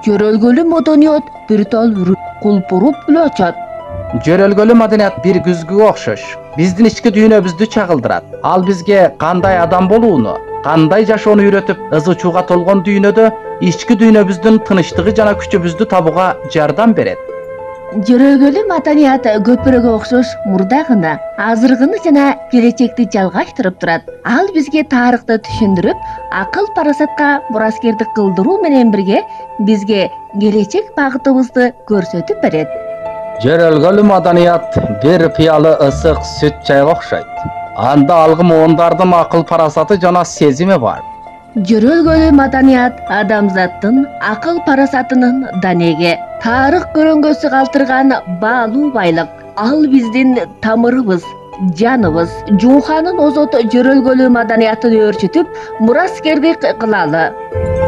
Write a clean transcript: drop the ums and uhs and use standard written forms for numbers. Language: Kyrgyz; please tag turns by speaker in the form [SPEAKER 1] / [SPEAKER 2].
[SPEAKER 1] Жөрөлгөлүү маданият бир тал кулпуруп эле ачат.
[SPEAKER 2] Жөрөлгөлүү маданият бир күзгүгө окшош. Биздин ички дүйнөбүздү чагылдырат. Ал бизге кандай адам болууну, кандай жашоону үйрөтүп, ызы чууга толгон дүйнөдө ички дүйнөбүздүн тынычтыгы жана күчүбүздү табууга жардам берет.
[SPEAKER 1] Жөрөлгөлүү маданият көпүрөгө окшош мурдагыны, азыркыны жана келечекти жалгаштырып турат. Ал бизге тарыхты түшүндүрүп, акыл парасатка мураскердик кылдыруу менен бирге бизге келечек багытыбызды көрсөтүп берет.
[SPEAKER 2] Жөрөлгөлүү маданият бир пыялы ысык сүт чайга окшойт. Анда алгы муундардын акыл парасаты жана сезими бар.
[SPEAKER 1] Жөрөлгөлүү маданият адамзаттын акыл парасатынын данеги, тарых көрөңгөсү калтырган баалуу байлык. Ал биздин тамырыбыз, жаныбыз. Жууханын озот жөрөлгөлүү маданиятын өөрчүтүп, мураскердик кылалы.